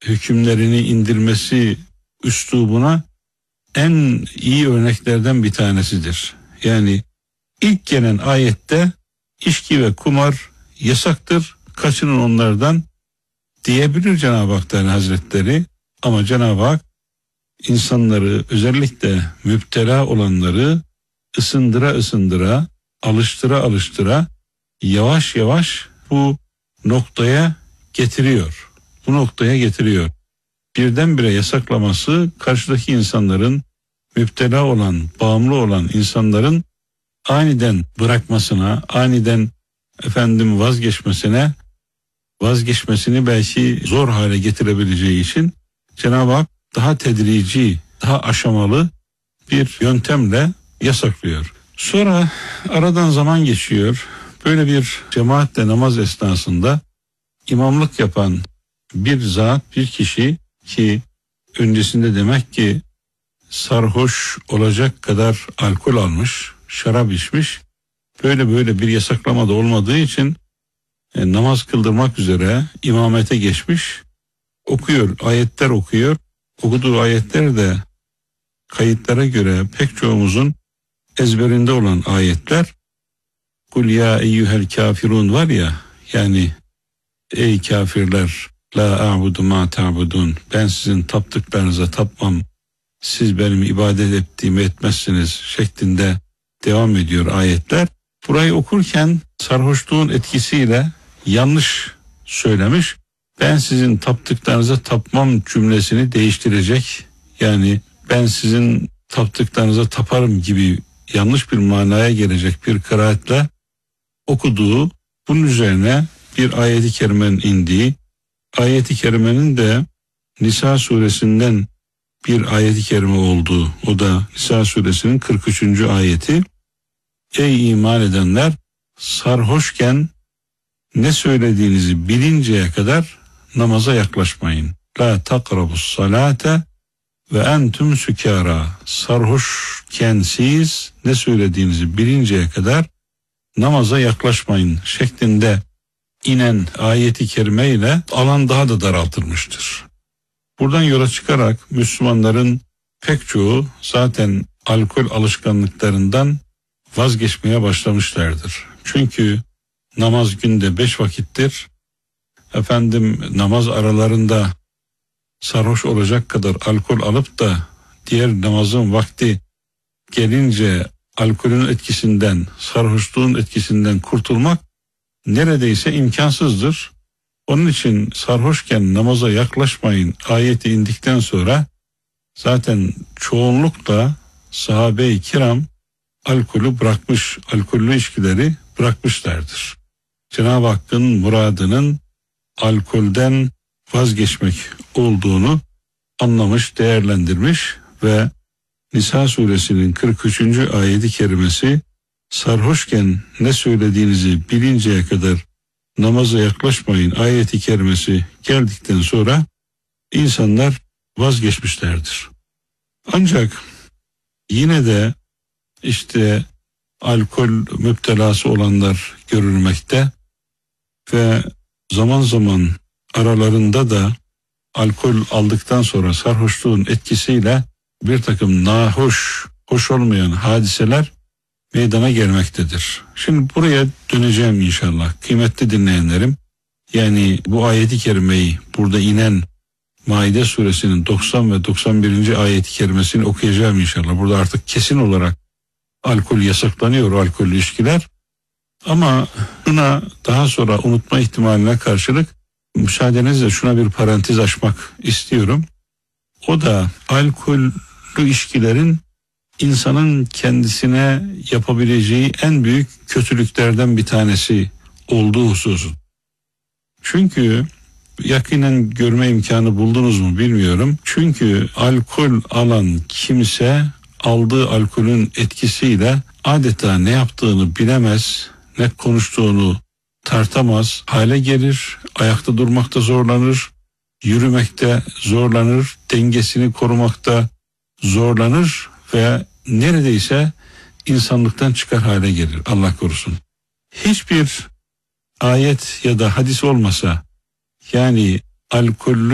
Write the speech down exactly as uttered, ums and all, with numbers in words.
hükümlerini indirmesi üslubuna en iyi örneklerden bir tanesidir. Yani ilk gelen ayette içki ve kumar yasaktır, kaçının onlardan diyebilir Cenab-ı Hak Teala Hazretleri. Ama Cenab-ı Hak insanları, özellikle müptela olanları ısındıra ısındıra, alıştıra alıştıra yavaş yavaş bu noktaya getiriyor. Bu noktaya getiriyor. Birdenbire yasaklaması karşıdaki insanların, müptela olan, bağımlı olan insanların aniden bırakmasına, aniden efendim vazgeçmesine, vazgeçmesini belki zor hale getirebileceği için Cenab-ı Hak daha tedrici, daha aşamalı bir yöntemle yasaklıyor. Sonra aradan zaman geçiyor. Böyle bir cemaatle namaz esnasında imamlık yapan bir zat, bir kişi ki öncesinde demek ki sarhoş olacak kadar alkol almış, şarap içmiş. Böyle böyle bir yasaklama da olmadığı için e, namaz kıldırmak üzere imamete geçmiş. Okuyor, ayetler okuyor. Okuduğu ayetler de kayıtlara göre pek çoğumuzun ezberinde olan ayetler. Kul ya eyyuhel kafirun var ya, yani ey kafirler, la a'budu ma ta'budun, ben sizin taptıklarınıza tapmam, siz benim ibadet ettiğimi etmezsiniz şeklinde devam ediyor ayetler. Burayı okurken sarhoşluğun etkisiyle yanlış söylemiş. Ben sizin taptıklarınıza tapmam cümlesini değiştirecek. Yani ben sizin taptıklarınıza taparım gibi yanlış bir manaya gelecek bir kıraatle okuduğu, bunun üzerine bir ayet-i kerimenin indiği, ayet-i kerimenin de Nisa suresinden bir ayet-i kerime olduğu, o da Nisa suresinin kırk üçüncü ayeti. Ey iman edenler, sarhoşken ne söylediğinizi bilinceye kadar namaza yaklaşmayın. La takrabus salate ve entüm sükara. Sarhoşken siz ne söylediğinizi bilinceye kadar namaza yaklaşmayın şeklinde inen ayeti kerime ile alan daha da daraltılmıştır. Buradan yola çıkarak Müslümanların pek çoğu zaten alkol alışkanlıklarından vazgeçmeye başlamışlardır. Çünkü namaz günde beş vakittir. Efendim namaz aralarında sarhoş olacak kadar alkol alıp da diğer namazın vakti gelince alkolün etkisinden, sarhoşluğun etkisinden kurtulmak neredeyse imkansızdır. Onun için sarhoşken namaza yaklaşmayın ayeti indikten sonra zaten çoğunlukla sahabe-i kiram alkolü bırakmış, alkollü içkileri bırakmışlardır. Cenab-ı Hakk'ın muradının alkolden vazgeçmek olduğunu anlamış, değerlendirmiş ve Nisa suresinin kırk üçüncü ayeti kerimesi sarhoşken ne söylediğinizi bilinceye kadar namaza yaklaşmayın ayeti kerimesi geldikten sonra insanlar vazgeçmişlerdir. Ancak yine de işte alkol müptelası olanlar görülmekte ve zaman zaman aralarında da alkol aldıktan sonra sarhoşluğun etkisiyle bir takım nahoş, hoş olmayan hadiseler meydana gelmektedir. Şimdi buraya döneceğim inşallah kıymetli dinleyenlerim. Yani bu ayeti kerimeyi burada inen Maide suresinin doksan ve doksan birinci ayeti kerimesini okuyacağım inşallah. Burada artık kesin olarak alkol yasaklanıyor, alkollü ilişkiler. Ama buna daha sonra unutma ihtimaline karşılık müsaadenizle şuna bir parantez açmak istiyorum. O da alkollü ilişkilerin insanın kendisine yapabileceği en büyük kötülüklerden bir tanesi olduğu hususu. Çünkü yakinen görme imkanı buldunuz mu bilmiyorum. Çünkü alkol alan kimse aldığı alkolün etkisiyle adeta ne yaptığını bilemez, ne konuştuğunu tartamaz hale gelir, ayakta durmakta zorlanır, yürümekte zorlanır, dengesini korumakta zorlanır ve neredeyse insanlıktan çıkar hale gelir, Allah korusun. Hiçbir ayet ya da hadis olmasa, yani alkollü